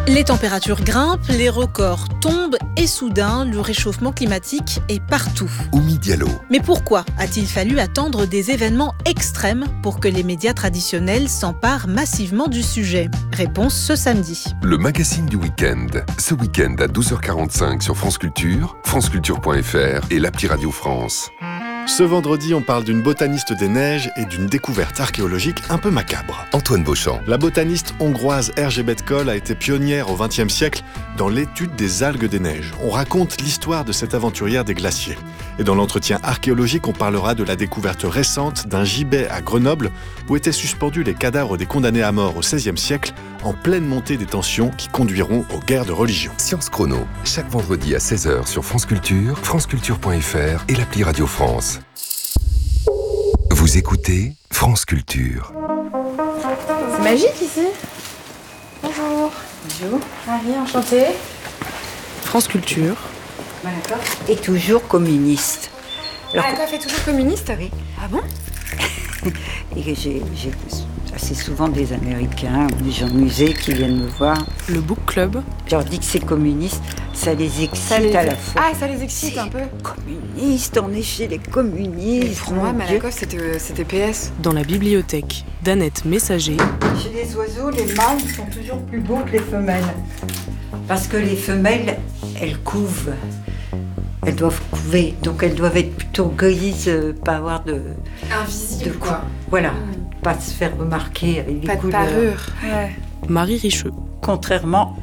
Les températures grimpent, les records tombent et soudain, le réchauffement climatique est partout. Oumi Diallo. Mais pourquoi a-t-il fallu attendre des événements extrêmes pour que les médias traditionnels s'emparent massivement du sujet ? Réponse ce samedi. Le magazine du week-end. Ce week-end à 12h45 sur France Culture, franceculture.fr et l'appli Radio France. Ce vendredi, on parle d'une botaniste des neiges et d'une découverte archéologique un peu macabre. Antoine Beauchamp. La botaniste hongroise Erzsébet Koll a été pionnière au XXe siècle dans l'étude des algues des neiges. On raconte l'histoire de cette aventurière des glaciers. Et dans l'entretien archéologique, on parlera de la découverte récente d'un gibet à Grenoble où étaient suspendus les cadavres des condamnés à mort au XVIe siècle en pleine montée des tensions qui conduiront aux guerres de religion. Science Chrono, chaque vendredi à 16h sur France Culture, franceculture.fr et l'appli Radio France. Vous écoutez France Culture. C'est magique ici. Bonjour. Bonjour. Marie, enchantée. France Culture. D'accord. Et toujours communiste. Alors, la coiffe est toujours communiste ? Oui. Ah bon ? Et j'ai assez souvent des Américains ou des gens de musée qui viennent me voir. Le Book Club. Je leur dis que c'est communiste, ça les excite à la fois. Ah, ça les excite un peu. Communiste, on est chez les communistes. Et pour moi, Malakoff, c'était PS. Dans la bibliothèque d'Annette Messager. Chez les oiseaux, les mâles sont toujours plus beaux que les femelles. Parce que les femelles, elles couvent. Elles doivent couver, donc elles doivent être plutôt grises, pas avoir de... Invisible, quoi. Voilà, pas se faire remarquer avec les couleurs. Pas de parure. Ouais. Marie Richeux. Contrairement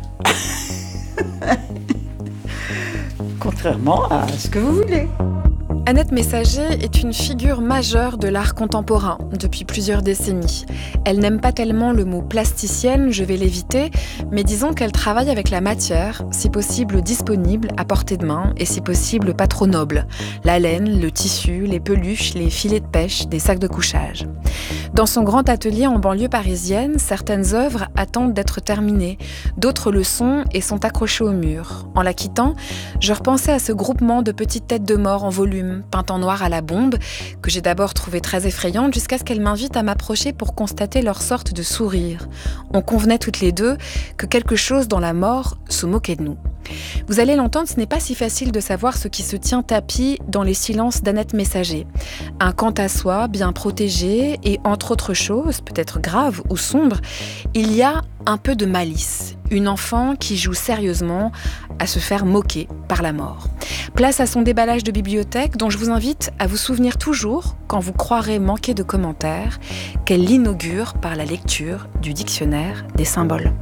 à ce que vous voulez. Annette Messager est une figure majeure de l'art contemporain depuis plusieurs décennies. Elle n'aime pas tellement le mot plasticienne, je vais l'éviter, mais disons qu'elle travaille avec la matière, si possible disponible, à portée de main, et si possible pas trop noble. La laine, le tissu, les peluches, les filets de pêche, des sacs de couchage. Dans son grand atelier en banlieue parisienne, certaines œuvres attendent d'être terminées, d'autres le sont et sont accrochées au mur. En la quittant, je repensais à ce groupement de petites têtes de mort en volume, peintes en noir à la bombe, que j'ai d'abord trouvé très effrayante jusqu'à ce qu'elle m'invite à m'approcher pour constater leur sorte de sourire. On convenait toutes les deux que quelque chose dans la mort se moquait de nous. Vous allez l'entendre, ce n'est pas si facile de savoir ce qui se tient tapi dans les silences d'Annette Messager. Un quant à soi, bien protégé, et entre autres choses, peut-être graves ou sombres, il y a un peu de malice. Une enfant qui joue sérieusement à se faire moquer par la mort. Place à son déballage de bibliothèque dont je vous invite à vous souvenir toujours, quand vous croirez manquer de commentaires, qu'elle l'inaugure par la lecture du dictionnaire des symboles.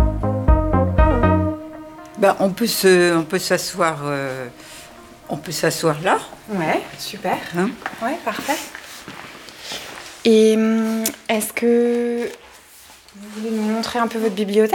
On peut s'asseoir là. Ouais, super. Hein ? Ouais, parfait. Et est-ce que vous voulez nous montrer un peu votre bibliothèque ?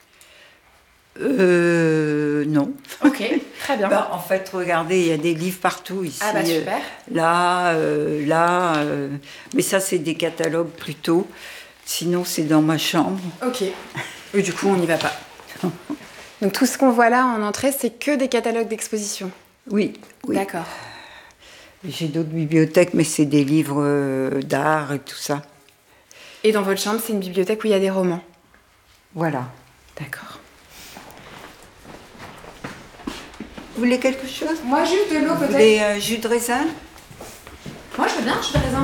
Non. Ok, très bien. En fait, regardez, il y a des livres partout ici. Ah super. Là. Mais ça, c'est des catalogues plutôt. Sinon, c'est dans ma chambre. Ok. Et du coup, on n'y va pas. Donc tout ce qu'on voit là en entrée, c'est que des catalogues d'exposition. Oui. D'accord. J'ai d'autres bibliothèques, mais c'est des livres d'art et tout ça. Et dans votre chambre, c'est une bibliothèque où il y a des romans. Voilà. D'accord. Vous voulez quelque chose ? Moi, juste de l'eau, peut-être. Vous voulez jus de raisin ? Moi, je veux bien, jus de raisin.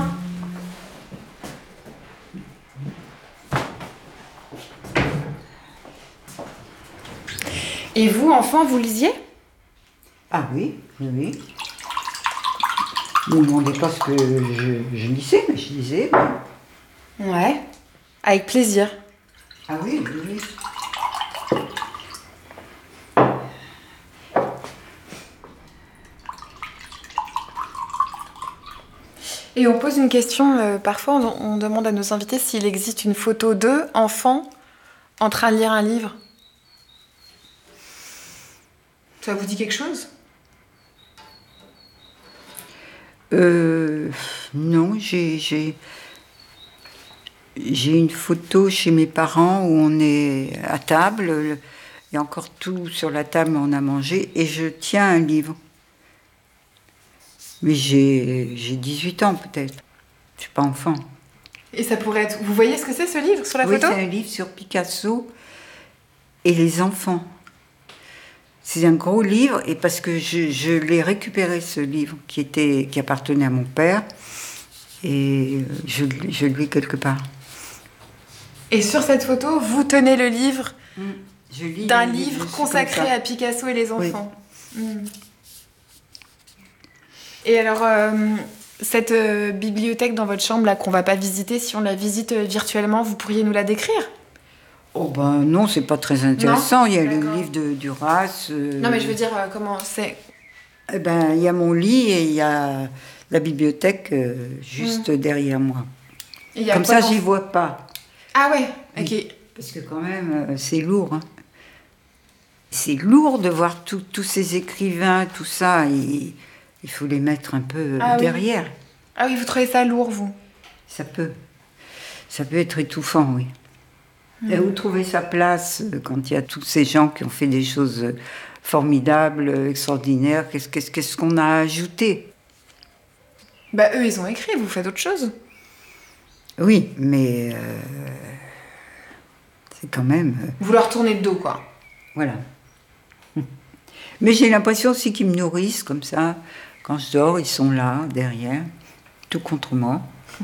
Et vous, enfant, vous lisiez ? Ah oui. Ne me demandez pas ce que je lisais, mais je lisais. Ouais. Avec plaisir. Ah oui. Et on pose une question, parfois on demande à nos invités s'il existe une photo d'eux, enfants, en train de lire un livre. Ça vous dit quelque chose ? Non, j'ai une photo chez mes parents où on est à table, il y a encore tout sur la table, on a mangé, et je tiens un livre. Mais j'ai 18 ans peut-être, je suis pas enfant. Et ça pourrait être... Vous voyez ce que c'est ce livre sur la photo ? Oui, c'est un livre sur Picasso et les enfants. C'est un gros livre, et parce que je l'ai récupéré, ce livre, qui appartenait à mon père, et je le lis quelque part. Et sur cette photo, vous tenez le livre d'un le livre consacré à Picasso et les enfants. Oui. Et alors, cette bibliothèque dans votre chambre, là, qu'on va pas visiter, si on la visite virtuellement, vous pourriez nous la décrire ? Oh ben non, c'est pas très intéressant. Il y a le livre de Duras. Non, mais je veux dire, comment c'est ? Eh ben, il y a mon lit et il y a la bibliothèque juste derrière moi. Comme ça, j'y vois pas. Ah ouais, ok. Oui, parce que quand même, c'est lourd. Hein. C'est lourd de voir tous ces écrivains, tout ça. Il faut les mettre un peu derrière. Oui. Ah oui, vous trouvez ça lourd, vous ? Ça peut être étouffant, oui. Et où trouver sa place quand il y a tous ces gens qui ont fait des choses formidables, extraordinaires. Qu'est-ce qu'on a ajouté ? Bah eux, ils ont écrit, vous faites autre chose. Oui, mais c'est quand même... Vous leur tournez le dos, quoi. Voilà. Mais j'ai l'impression aussi qu'ils me nourrissent comme ça. Quand je dors, ils sont là, derrière, tout contre moi.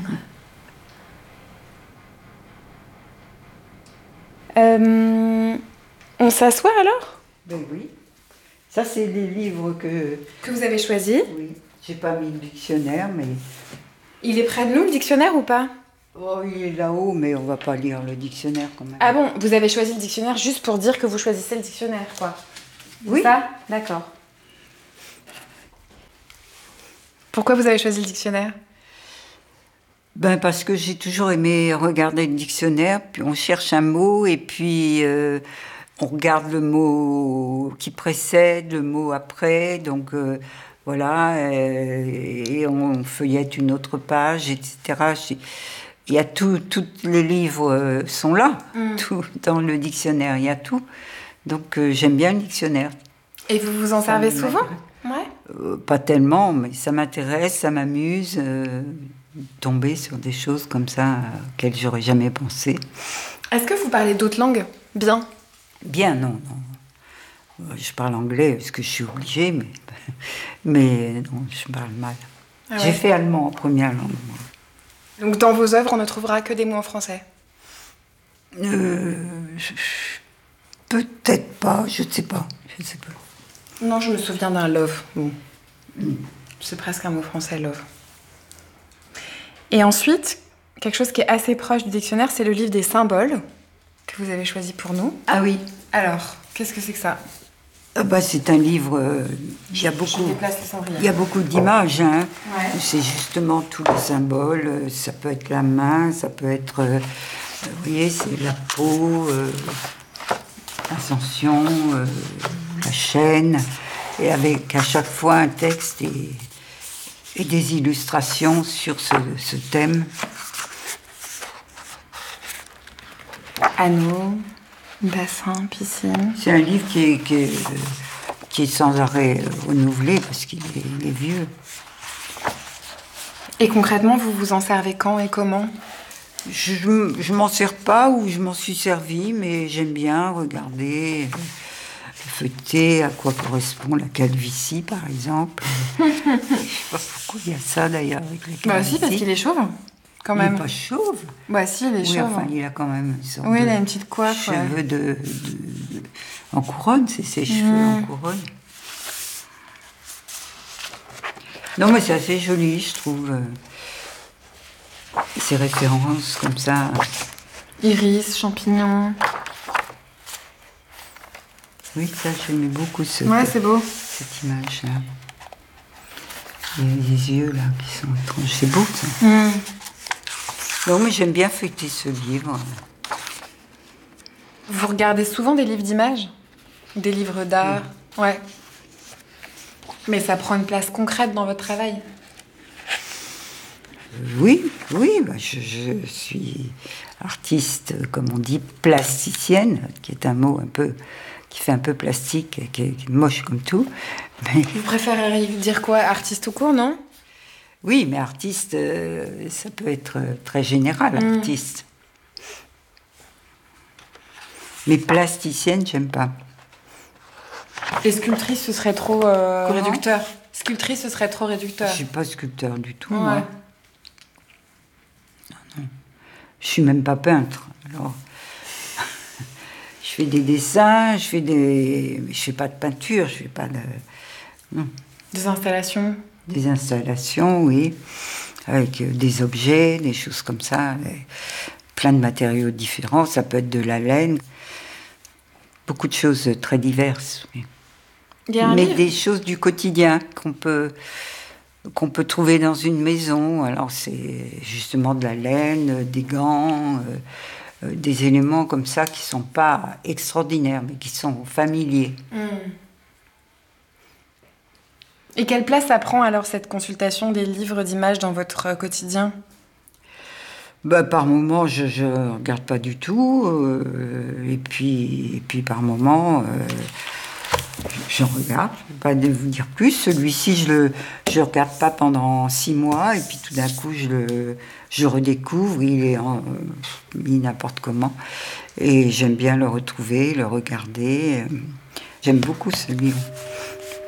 On s'assoit alors ? Ben oui. Ça, c'est les livres que vous avez choisis. Oui. J'ai pas mis le dictionnaire, mais... Il est près de nous, le dictionnaire, ou pas ? Oh, il est là-haut, mais on va pas lire le dictionnaire quand même. Ah bon, vous avez choisi le dictionnaire juste pour dire que vous choisissez le dictionnaire, quoi. Oui. Ça ? D'accord. Pourquoi vous avez choisi le dictionnaire ? Ben parce que j'ai toujours aimé regarder le dictionnaire, puis on cherche un mot, et puis on regarde le mot qui précède, le mot après, donc voilà, et on feuillette une autre page, etc. Il y a tous les livres sont là, tout dans le dictionnaire, il y a tout. Donc j'aime bien le dictionnaire. Et vous vous en servez souvent ? Ouais. Pas tellement, mais ça m'intéresse, ça m'amuse. Tomber sur des choses comme ça auxquelles j'aurais jamais pensé. Est-ce que vous parlez d'autres langues ? Bien. Bien, non. Je parle anglais parce que je suis obligée, mais non, je parle mal. Ah ouais. J'ai fait allemand en première langue. Moi. Donc dans vos œuvres, on ne trouvera que des mots en français ? Peut-être pas, je ne sais pas. Non, je me souviens d'un love. Bon. C'est presque un mot français, love. Et ensuite, quelque chose qui est assez proche du dictionnaire, c'est le livre des symboles que vous avez choisi pour nous. Ah oui. Alors, qu'est-ce que c'est que ça ? C'est un livre, il y a beaucoup d'images. Hein. Ouais. C'est justement tous les symboles. Ça peut être la main, ça peut être, vous voyez, c'est la peau, l'ascension, la chaîne, et avec à chaque fois un texte et des illustrations sur ce thème. Anneau, bassin, piscine. C'est un livre qui est sans arrêt renouvelé parce qu'il est vieux. Et concrètement, vous vous en servez quand et comment ? Je m'en sers pas ou je m'en suis servi, mais j'aime bien regarder, feuilleter à quoi correspond la calvitie, par exemple. Je sais pas pourquoi il y a ça d'ailleurs avec la calvitie. Bah si, parce qu'il est chauve, quand même. Il n'est pas chauve. Bah si, il est chauve. Enfin, il a quand même une sorte il a une petite coiffe. Cheveux en couronne, c'est ses cheveux en couronne. Non, mais c'est assez joli, je trouve. Ces références comme ça. Iris, champignons. Oui, ça, j'aimais beaucoup c'est beau. Cette image-là. Il y a des yeux, là, qui sont étranges. C'est beau, ça. Non, mais j'aime bien feuilleter ce livre. Vous regardez souvent des livres d'images ? Des livres d'art ? Ouais. Mais ça prend une place concrète dans votre travail ? Oui, je suis artiste, comme on dit, plasticienne, qui est un mot qui fait un peu plastique, qui est moche comme tout. Mais... Vous préférez dire quoi ? Artiste tout court, non ? Oui, mais artiste, ça peut être très général, artiste. Mais plasticienne, j'aime pas. Et sculptrice, ce serait trop réducteur. Sculptrice, ce serait trop réducteur. Je suis pas sculpteur du tout, Ouais. moi. Non. Je suis même pas peintre. Alors, je fais des dessins, je fais pas de peinture, je fais pas de... Non. Des installations. Des installations, oui, avec des objets, des choses comme ça, plein de matériaux différents. Ça peut être de la laine, beaucoup de choses très diverses. Oui. Il y a un Mais livre. des choses du quotidien qu'on peut trouver dans une maison. Alors c'est justement de la laine, des gants, des éléments comme ça qui sont pas extraordinaires, mais qui sont familiers. Et quelle place ça prend alors cette consultation des livres d'images dans votre quotidien ? Par moment, je regarde pas du tout, et puis par moment, je regarde. Je ne vais pas vous dire plus. Celui-ci, je regarde pas pendant 6 mois, et puis tout d'un coup, je redécouvre. Il est mis n'importe comment, et j'aime bien le retrouver, le regarder. J'aime beaucoup ce livre.